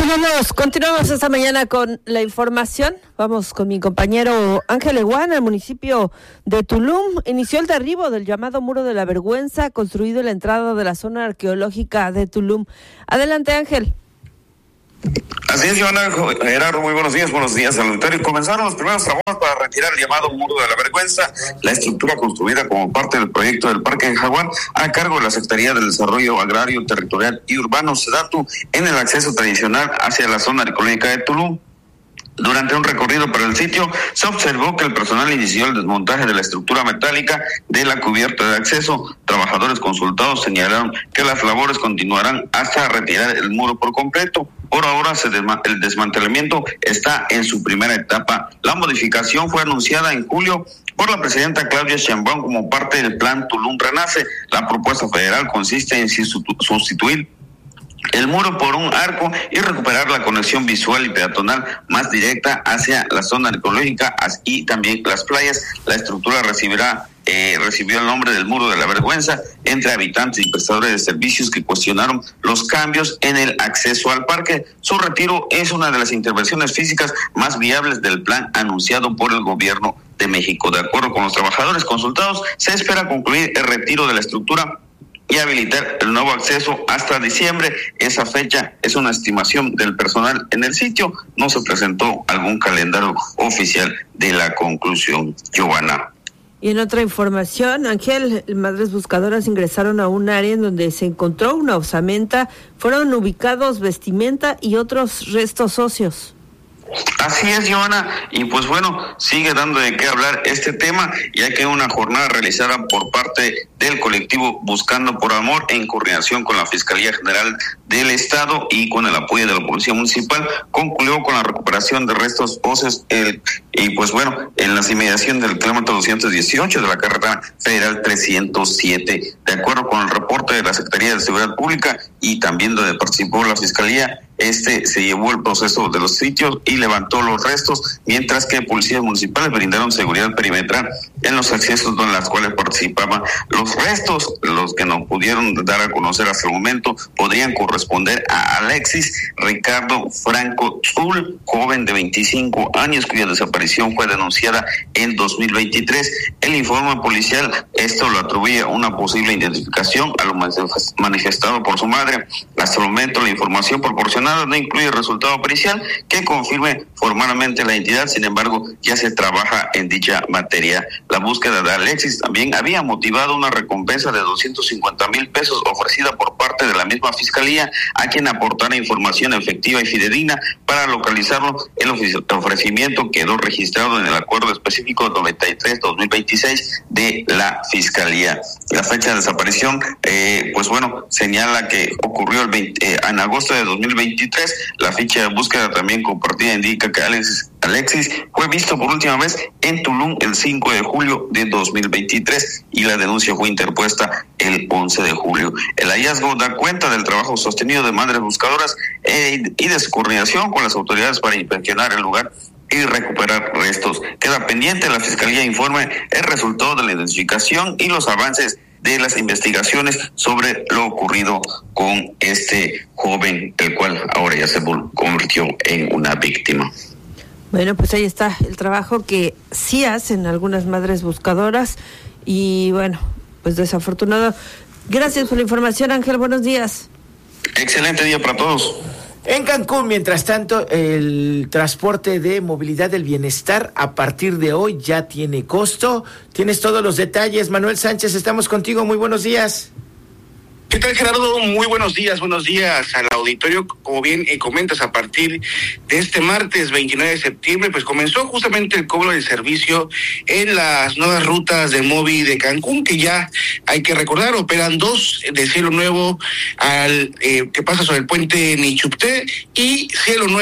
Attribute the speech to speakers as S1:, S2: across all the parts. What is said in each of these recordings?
S1: Continuamos esta mañana con la información. Vamos con mi compañero Ángel Eguán. El municipio de Tulum inició el derribo del llamado Muro de la Vergüenza, construido en la entrada de la zona arqueológica de Tulum. Adelante, Ángel.
S2: Así es, Joana. Gerardo, muy buenos días al auditorio. Comenzaron los primeros trabajos para retirar el llamado Muro de la Vergüenza, la estructura construida como parte del proyecto del Parque de Jaguar, a cargo de la Secretaría del Desarrollo Agrario, Territorial y Urbano, SEDATU, en el acceso tradicional hacia la zona arqueológica de Tulum. Durante un recorrido por el sitio, se observó que el personal inició el desmontaje de la estructura metálica de la cubierta de acceso. Trabajadores consultados señalaron que las labores continuarán hasta retirar el muro por completo. Por ahora, el desmantelamiento está en su primera etapa. La modificación fue anunciada en julio por la presidenta Claudia Sheinbaum como parte del Plan Tulum Renace. La propuesta federal consiste en sustituir el muro por un arco y recuperar la conexión visual y peatonal más directa hacia la zona arqueológica y también las playas. La estructura recibió el nombre del Muro de la Vergüenza entre habitantes y prestadores de servicios que cuestionaron los cambios en el acceso al parque. Su retiro es una de las intervenciones físicas más viables del plan anunciado por el gobierno de México. De acuerdo con los trabajadores consultados, se espera concluir el retiro de la estructura y habilitar el nuevo acceso hasta diciembre. Esa fecha es una estimación del personal en el sitio. No se presentó algún calendario oficial de la conclusión. Giovanna.
S1: Y en otra información, Ángel, madres buscadoras ingresaron a un área en donde se encontró una osamenta. Fueron ubicados vestimenta y otros restos óseos.
S2: Así es, Joana, y pues bueno, sigue dando de qué hablar este tema, ya que una jornada realizada por parte del colectivo Buscando por Amor en coordinación con la Fiscalía General del Estado y con el apoyo de la Policía Municipal, concluyó con la recuperación de restos óseos y pues bueno, en las inmediaciones del kilómetro 218 de la carretera federal 307. De acuerdo con el reporte de la Secretaría de Seguridad Pública y también donde participó la Fiscalía, se llevó el proceso de los sitios y levantó los restos, mientras que policías municipales brindaron seguridad perimetral en los accesos donde las cuales participaban. Los restos, los que no pudieron dar a conocer hasta el momento, podrían corresponder a Alexis Ricardo Franco Zul, joven de 25 años, cuya desaparición fue denunciada en 2023. El informe policial, esto lo atribuye a una posible identificación a lo manifestado por su madre. Hasta el momento, la información proporcionada no incluye resultado pericial que confirme formalmente la identidad. Sin embargo, ya se trabaja en dicha materia. La búsqueda de Alexis también había motivado una recompensa de 250,000 pesos ofrecida por parte de la misma Fiscalía a quien aportara información efectiva y fidedigna para localizarlo. El ofrecimiento quedó registrado en el acuerdo específico 93-2026 de la Fiscalía. La fecha de desaparición, señala que ocurrió en agosto de 2023. La ficha de búsqueda también compartida indica que Alexis fue visto por última vez en Tulum el 5 de julio de 2023 y la denuncia fue interpuesta el 11 de julio. El hallazgo da cuenta del trabajo sostenido de madres buscadoras y de su coordinación con las autoridades para inspeccionar el lugar y recuperar restos. Queda pendiente la Fiscalía informe el resultado de la identificación y los avances de las investigaciones sobre lo ocurrido con este joven, el cual ahora ya se convirtió en una víctima.
S1: Bueno, pues ahí está el trabajo que sí hacen algunas madres buscadoras y bueno, pues desafortunado. Gracias por la información, Ángel, buenos días.
S2: Excelente día para todos.
S3: En Cancún, mientras tanto, el transporte de movilidad del bienestar a partir de hoy ya tiene costo. Tienes todos los detalles. Manuel Sánchez, estamos contigo. Muy buenos días.
S4: ¿Qué tal, Gerardo? Muy buenos días al auditorio. Como bien comentas, a partir de este martes 29 de septiembre, pues comenzó justamente el cobro del servicio en las nuevas rutas de Movi de Cancún, que ya hay que recordar, operan dos de Cielo Nuevo que pasa sobre el puente Nichupté y Cielo Nuevo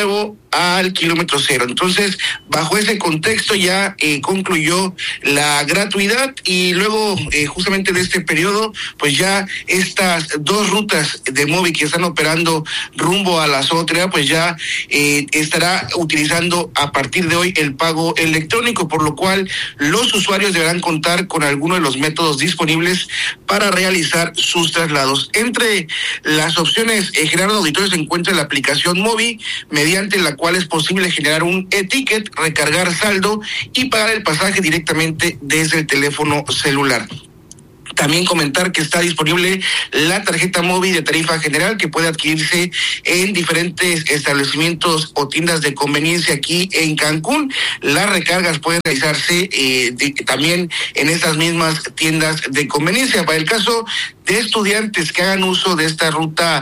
S4: al kilómetro cero. Entonces, bajo ese contexto ya concluyó la gratuidad y luego justamente de este periodo, pues ya estas dos rutas de Mobi que están operando rumbo a la zona hotelera, pues ya estará utilizando a partir de hoy el pago electrónico, por lo cual los usuarios deberán contar con alguno de los métodos disponibles para realizar sus traslados. Entre las opciones, Gerardo Auditorio, se encuentra la aplicación Mobi, mediante la cual es posible generar un e-ticket, recargar saldo y pagar el pasaje directamente desde el teléfono celular. También comentar que está disponible la tarjeta Mobi de tarifa general, que puede adquirirse en diferentes establecimientos o tiendas de conveniencia aquí en Cancún. Las recargas pueden realizarse también en estas mismas tiendas de conveniencia. Para el caso de estudiantes que hagan uso de esta ruta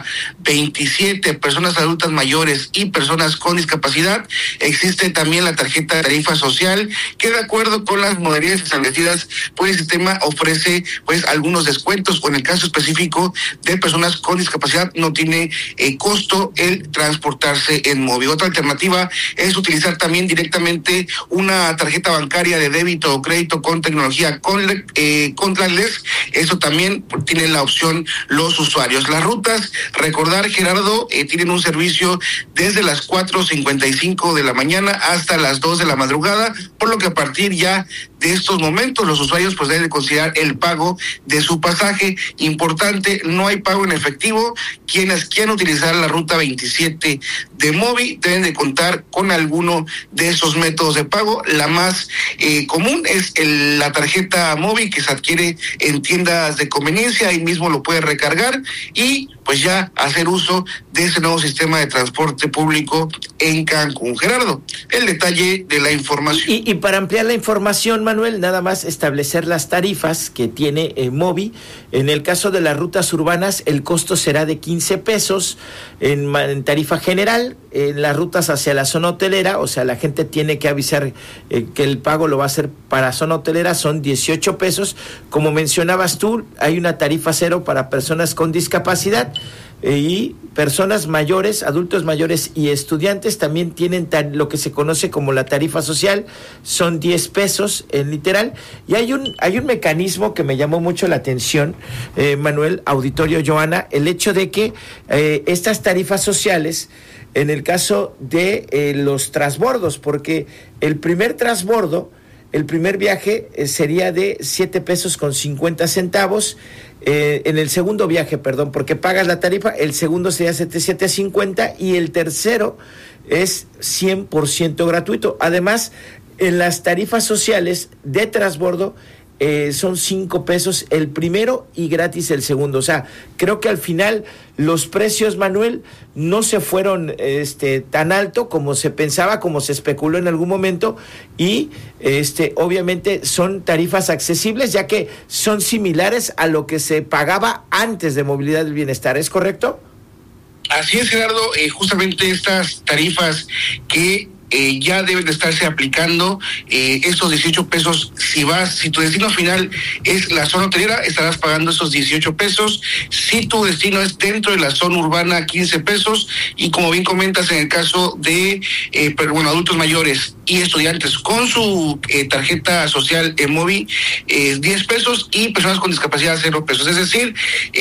S4: 27, personas adultas mayores y personas con discapacidad, existe también la tarjeta de tarifa social, que de acuerdo con las modalidades establecidas por el sistema ofrece pues algunos descuentos, o en el caso específico de personas con discapacidad no tiene costo el transportarse en Mobi. Otra alternativa es utilizar también directamente una tarjeta bancaria de débito o crédito con tecnología contactless. Eso también tiene la opción los usuarios. Las rutas, recordar, Gerardo, tienen un servicio desde las 4:55 de la mañana hasta las 2 de la madrugada, por lo que a partir ya de estos momentos los usuarios pues deben considerar el pago de su pasaje. Importante, no hay pago en efectivo. Quienes quieran utilizar la ruta 27 de Mobi deben de contar con alguno de esos métodos de pago. La más común es la tarjeta Mobi, que se adquiere en tiendas de conveniencia, ahí mismo lo puede recargar y pues ya hacer uso de ese nuevo sistema de transporte público en Cancún. Gerardo, el detalle de la información.
S3: Y para ampliar la información, Manuel, nada más establecer las tarifas que tiene Mobi. En el caso de las rutas urbanas, el costo será de 15 pesos en tarifa general. En las rutas hacia la zona hotelera, o sea, la gente tiene que avisar que el pago lo va a hacer para zona hotelera, son 18 pesos. Como mencionabas tú, hay una tarifa cero para personas con discapacidad. Y personas mayores, adultos mayores y estudiantes también tienen lo que se conoce como la tarifa social, son 10 pesos en literal. Y hay un mecanismo que me llamó mucho la atención, Manuel, auditorio, Joana, el hecho de que estas tarifas sociales, en el caso de los transbordos, porque el primer transbordo, el primer viaje sería de 7 pesos con 50 centavos. En el segundo viaje, perdón, porque pagas la tarifa, el segundo sería 7.50 y el tercero es 100% gratuito. Además, en las tarifas sociales de transbordo son 5 pesos el primero y gratis el segundo. O sea, creo que al final los precios, Manuel, no se fueron tan alto como se pensaba, como se especuló en algún momento, y obviamente son tarifas accesibles, ya que son similares a lo que se pagaba antes de Movilidad del Bienestar. ¿Es correcto?
S4: Así es, Gerardo, justamente estas tarifas que ya deben de estarse aplicando estos 18 pesos. Si tu destino final es la zona hotelera, estarás pagando esos 18 pesos. Si tu destino es dentro de la zona urbana, 15 pesos. Y como bien comentas, en el caso de adultos mayores y estudiantes con su tarjeta social Mobi, 10 pesos, y personas con discapacidad, 0 pesos. Es decir,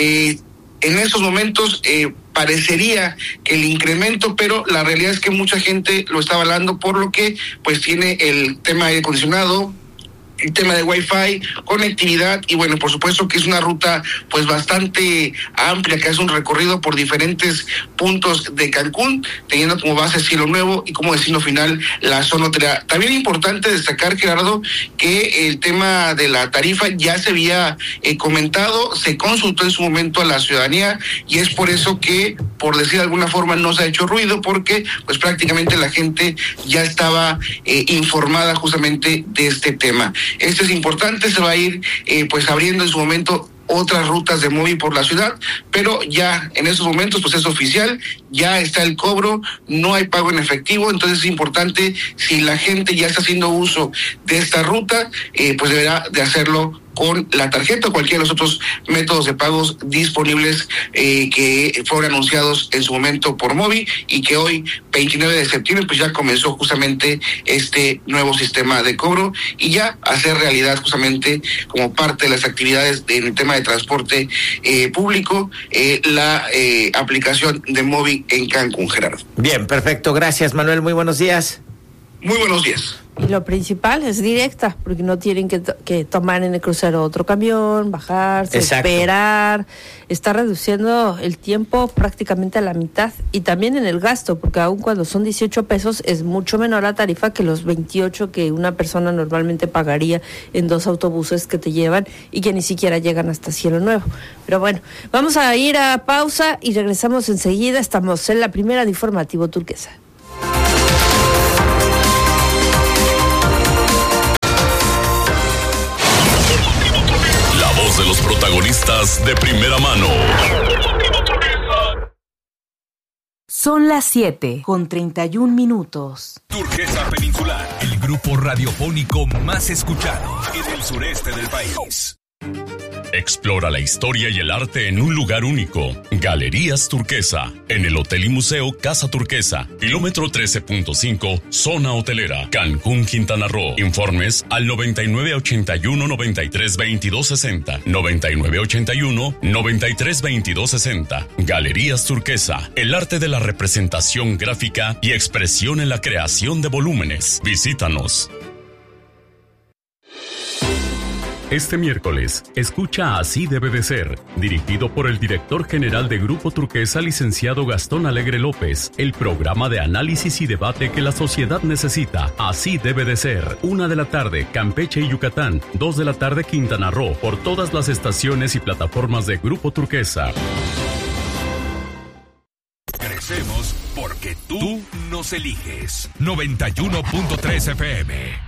S4: en estos momentos parecería que el incremento, pero la realidad es que mucha gente lo está avalando, por lo que pues tiene el tema de aire acondicionado, el tema de Wi-Fi, conectividad, y bueno, por supuesto que es una ruta pues bastante amplia, que hace un recorrido por diferentes puntos de Cancún, teniendo como base Cielo Nuevo y como destino final la zona hotelera. También es importante destacar, Gerardo, que el tema de la tarifa ya se había comentado, se consultó en su momento a la ciudadanía, y es por eso que, por decir de alguna forma, no se ha hecho ruido, porque pues prácticamente la gente ya estaba informada justamente de este tema. Esto es importante, se va a ir pues abriendo en su momento otras rutas de Mobi por la ciudad, pero ya en esos momentos pues es oficial, ya está el cobro, no hay pago en efectivo. Entonces es importante, si la gente ya está haciendo uso de esta ruta, pues deberá de hacerlo con la tarjeta o cualquiera de los otros métodos de pagos disponibles que fueron anunciados en su momento por Mobi, y que hoy, 29 de septiembre, pues ya comenzó justamente este nuevo sistema de cobro y ya hacer realidad justamente como parte de las actividades en el tema de transporte público, la aplicación de Mobi en Cancún, Gerardo.
S3: Bien, perfecto. Gracias, Manuel. Muy buenos días.
S4: Muy buenos días.
S1: Y lo principal es directa, porque no tienen que tomar en el crucero otro camión, bajarse,
S3: Exacto.
S1: esperar. Está reduciendo el tiempo prácticamente a la mitad, y también en el gasto, porque aun cuando son 18 pesos, es mucho menor la tarifa que los 28 que una persona normalmente pagaría en 2 autobuses que te llevan y que ni siquiera llegan hasta Cielo Nuevo. Pero bueno, vamos a ir a pausa y regresamos enseguida. Estamos en la primera de Informativo Turquesa.
S5: De los protagonistas de primera mano.
S6: Son las 7:31.
S5: Turquesa Peninsular, el grupo radiofónico más escuchado en el sureste del país. Explora la historia y el arte en un lugar único. Galerías Turquesa, en el Hotel y Museo Casa Turquesa, kilómetro 13.5, zona hotelera, Cancún, Quintana Roo. Informes al 9981-932260, 9981-932260. Galerías Turquesa, el arte de la representación gráfica y expresión en la creación de volúmenes. Visítanos. Este miércoles, escucha Así debe de ser, dirigido por el director general de Grupo Turquesa, licenciado Gastón Alegre López, el programa de análisis y debate que la sociedad necesita. Así debe de ser. 1 de la tarde, Campeche y Yucatán. 2 de la tarde, Quintana Roo, por todas las estaciones y plataformas de Grupo Turquesa. Crecemos porque tú nos eliges. 91.3 FM.